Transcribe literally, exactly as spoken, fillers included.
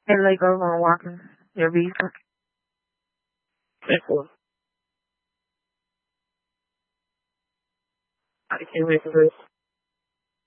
And like over on walking your visa. Excellent. I can't wait for this.